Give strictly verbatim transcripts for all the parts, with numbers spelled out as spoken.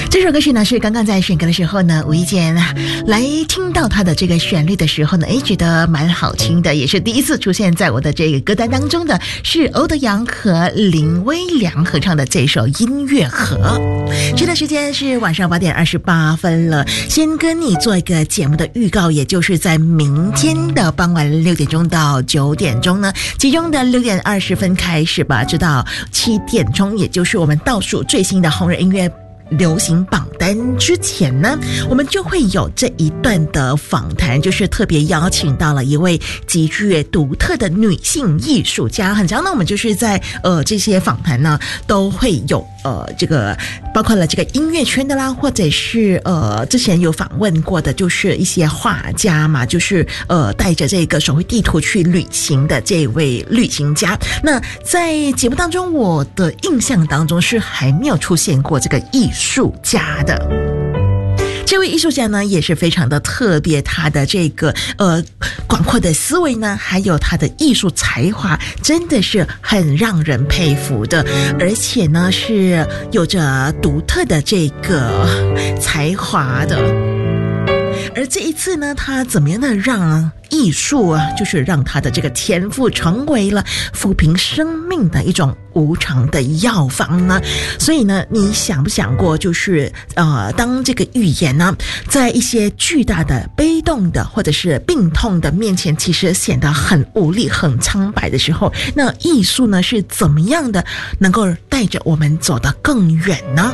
这首歌曲呢是刚刚在选歌的时候呢，无意间来听到它的这个旋律的时候呢，诶，觉得蛮好听的，也是第一次出现在我的这个歌单当中的，是欧德阳和林威良合唱的这首《音乐盒》。现在时间是晚上八点二十八分了，先跟你做一个节目的预告，也就是在明天的傍晚六点钟到九点钟呢，其中的六点二十分开始吧，直到七点钟，也就是我们倒数最新的红人音乐流行榜单之前呢，我们就会有这一段的访谈，就是特别邀请到了一位极具独特的女性艺术家。很常呢，我们就是在呃这些访谈呢，都会有呃这个包括了这个音乐圈的啦，或者是呃之前有访问过的，就是一些画家嘛，就是呃带着这个手绘地图去旅行的这位旅行家。那在节目当中，我的印象当中是还没有出现过这个艺术艺术家的。这位艺术家呢也是非常的特别，他的这个呃广阔的思维呢，还有他的艺术才华，真的是很让人佩服的，而且呢是有着独特的这个才华的。而这一次呢，他怎么样的让艺术啊，就是让他的这个天赋成为了抚平生命的一种无常的药方呢？所以呢，你想不想过，就是呃，当这个语言呢，在一些巨大的悲痛的或者是病痛的面前，其实显得很无力、很苍白的时候，那艺术呢是怎么样的能够带着我们走得更远呢？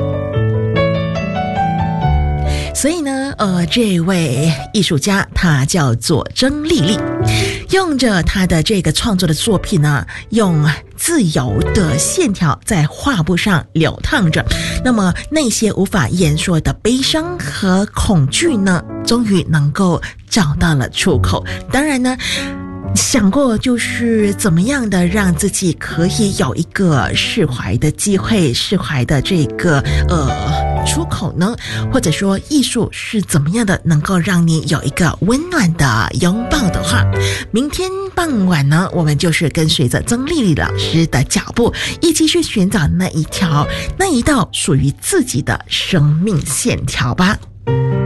所以呢，呃，这位艺术家他叫做曾丽丽，用着他的这个创作的作品呢，用自由的线条在画布上流淌着。那么那些无法言说的悲伤和恐惧呢，终于能够找到了出口。当然呢，想过就是怎么样的让自己可以有一个释怀的机会，释怀的这个呃出口呢？或者说艺术是怎么样的能够让你有一个温暖的拥抱的话，明天傍晚呢，我们就是跟随着曾丽丽老师的脚步，一起去寻找那一条那一道属于自己的生命线条吧。